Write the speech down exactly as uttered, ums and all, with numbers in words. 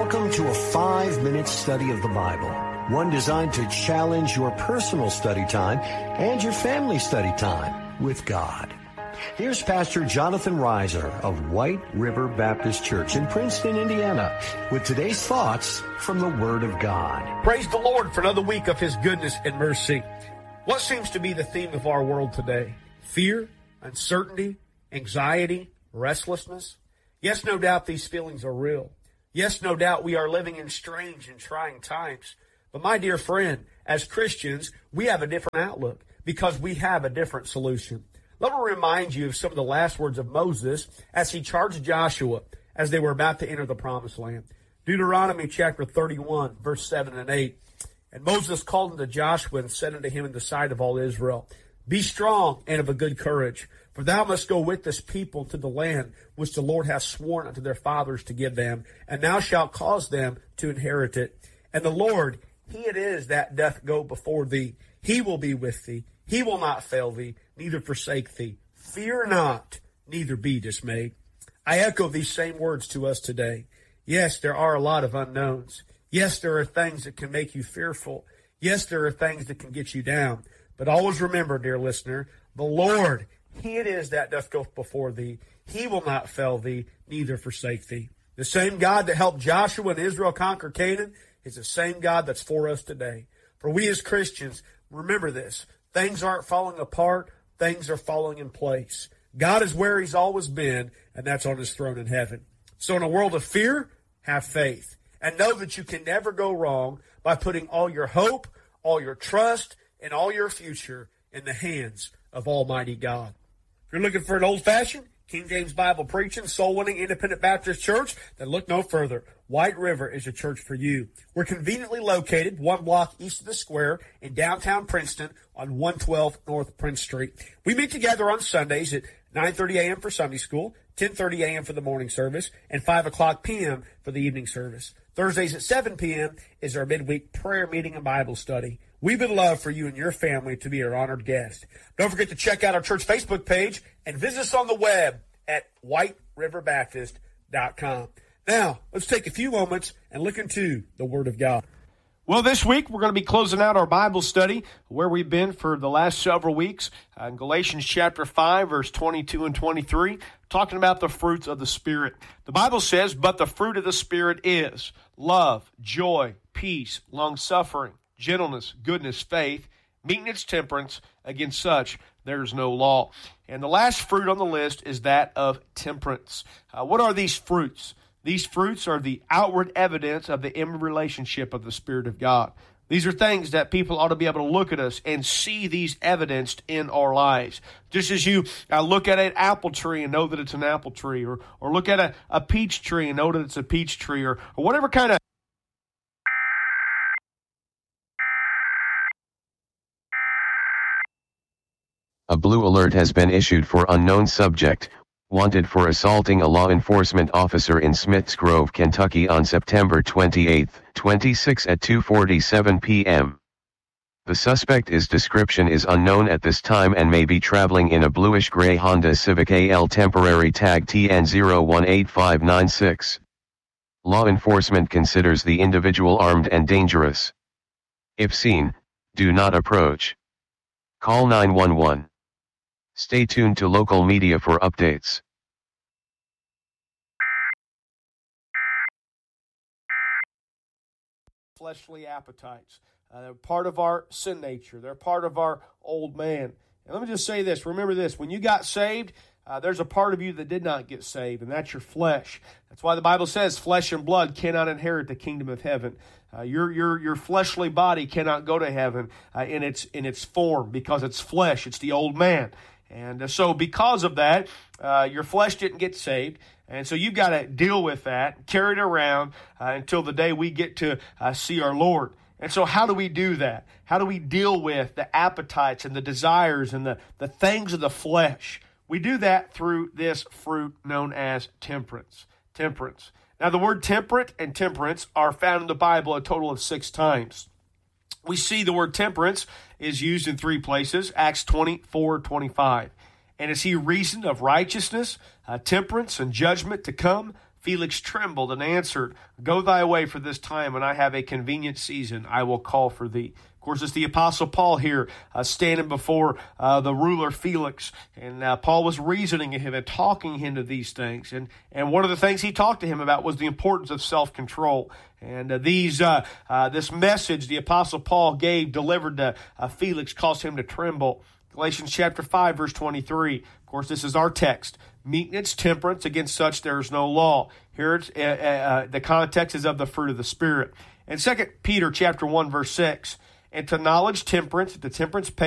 Welcome to a five-minute study of the Bible, one designed to challenge your personal study time and your family study time with God. Here's Pastor Jonathan Reiser of White River Baptist Church in Princeton, Indiana, with today's thoughts from the Word of God. Praise the Lord for another week of His goodness and mercy. What seems to be the theme of our world today? Fear, uncertainty, anxiety, restlessness. Yes, no doubt these feelings are real. Yes, no doubt we are living in strange and trying times. But my dear friend, as Christians, we have a different outlook because we have a different solution. Let me remind you of some of the last words of Moses as he charged Joshua as they were about to enter the promised land. Deuteronomy chapter thirty-one, verse seven and eight. And Moses called unto Joshua and said unto him in the sight of all Israel, Be strong and of a good courage, for thou must go with this people to the land which the Lord hath sworn unto their fathers to give them, and thou shalt cause them to inherit it. And the Lord, He it is that doth go before thee. He will be with thee. He will not fail thee, neither forsake thee. Fear not, neither be dismayed. I echo these same words to us today. Yes, there are a lot of unknowns. Yes, there are things that can make you fearful. Yes, there are things that can get you down. But always remember, dear listener, the Lord, He it is that doth go before thee. He will not fail thee, neither forsake thee. The same God that helped Joshua and Israel conquer Canaan is the same God that's for us today. For we as Christians, remember this. Things aren't falling apart. Things are falling in place. God is where He's always been, and that's on His throne in heaven. So in a world of fear, have faith. And know that you can never go wrong by putting all your hope, all your trust, and all your future in the hands of Almighty God. If you're looking for an old-fashioned, King James Bible preaching, soul-winning, independent Baptist church, then look no further. White River is a church for you. We're conveniently located one block east of the square in downtown Princeton on one twelve North Prince Street. We meet together on Sundays at nine thirty a.m. for Sunday school, ten thirty a.m. for the morning service, and five o'clock p.m. for the evening service. Thursdays at seven p.m. is our midweek prayer meeting and Bible study. We would love for you and your family to be our honored guest. Don't forget to check out our church Facebook page and visit us on the web at white river baptist dot com. Now, let's take a few moments and look into the Word of God. Well, this week we're going to be closing out our Bible study where we've been for the last several weeks uh, in Galatians chapter five, verse twenty-two and twenty-three, talking about the fruits of the Spirit. The Bible says, But the fruit of the Spirit is love, joy, peace, long-suffering, gentleness, goodness, faith, meekness, temperance. Against such there is no law. And the last fruit on the list is that of temperance. Uh, what are these fruits? These fruits are the outward evidence of the inward relationship of the Spirit of God. These are things that people ought to be able to look at us and see these evidenced in our lives. Just as you uh, look at an apple tree and know that it's an apple tree, or, or look at a, a peach tree and know that it's a peach tree, or, or whatever kind of A blue alert has been issued for unknown subject, wanted for assaulting a law enforcement officer in Smiths Grove, Kentucky on September twenty-eighth, twenty-six at two forty-seven p.m. The suspect is description is unknown at this time and may be traveling in a bluish-gray Honda Civic A L temporary tag T N zero one eight five nine six. Law enforcement considers the individual armed and dangerous. If seen, do not approach. Call nine one one. Stay tuned to local media for updates. Fleshly appetites. Uh, they're part of our sin nature. They're part of our old man. And let me just say this. Remember this. When you got saved, uh, there's a part of you that did not get saved, and that's your flesh. That's why the Bible says flesh and blood cannot inherit the kingdom of heaven. Uh, your your your fleshly body cannot go to heaven uh, in its in its form because it's flesh. It's the old man. And uh, so because of that, uh, your flesh didn't get saved. And so you've got to deal with that, carry it around uh, until the day we get to uh, see our Lord. And so how do we do that? How do we deal with the appetites and the desires and the, the things of the flesh? We do that through this fruit known as temperance. Temperance. Now, the word temperate and temperance are found in the Bible a total of six times. We see the word temperance is used in three places, Acts twenty-four twenty-five. And as he reasoned of righteousness, uh, temperance, and judgment to come, Felix trembled and answered, Go thy way for this time, and I have a convenient season. I will call for thee. Of course, it's the Apostle Paul here uh, standing before uh, the ruler Felix. And uh, Paul was reasoning to him and talking him to these things. And, and one of the things he talked to him about was the importance of self-control. And uh, these, uh, uh, this message the Apostle Paul gave, delivered to uh, Felix, caused him to tremble. Galatians chapter five, verse twenty-three. Of course, this is our text. Meekness, temperance, against such there is no law. Here it's, uh, uh, the context is of the fruit of the Spirit. And Second Peter chapter one, verse six. And to knowledge, temperance, to temperance,